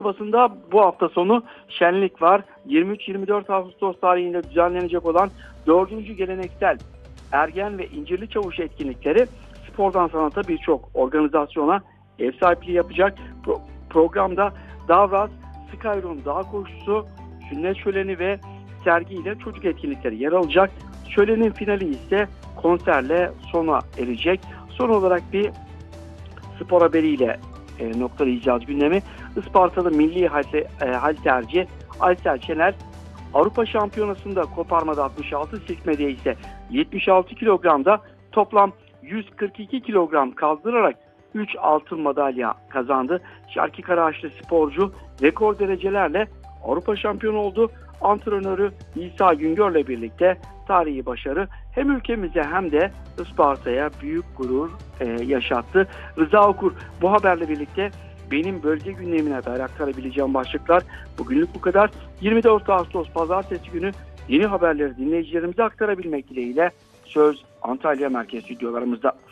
Basında bu hafta sonu şenlik var. 23-24 Ağustos tarihinde düzenlenecek olan 4. geleneksel Ergen ve İncirli Çavuş etkinlikleri spordan sanata birçok organizasyona ev sahipliği yapacak. Programda Davraz, Skyrun Dağ Koşusu, Sünnet Şöleni ve sergiyle çocuk etkinlikleri yer alacak. Şölenin finali ise konserle sona erecek. Son olarak bir spor haberiyle noktalayacağız gündemi. Ispartalı milli halterci Aysel Şener Avrupa Şampiyonası'nda koparmada 66, silkmede ise 76 kilogramda toplam 142 kilogram kaldırarak 3 altın madalya kazandı. Şarkı Karaağaçlı sporcu rekor derecelerle Avrupa şampiyonu oldu. Antrenörü İsa Güngör'le birlikte tarihi başarı hem ülkemize hem de Isparta'ya büyük gurur yaşattı. Rıza Okur bu haberle birlikte benim bölge gündemine dair aktarabileceğim başlıklar bugünlük bu kadar. 24 Ağustos Pazartesi günü yeni haberleri dinleyicilerimize aktarabilmek dileğiyle söz Antalya Merkez Stüdyolarımızda.